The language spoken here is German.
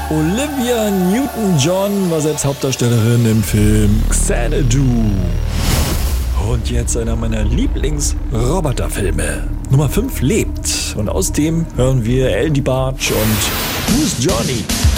Olivia Newton-John war selbst Hauptdarstellerin im Film Xanadu. Und jetzt einer meiner Lieblings-Roboterfilme. Nummer 5 lebt. Und aus dem hören wir Andy Barch und Who's Johnny?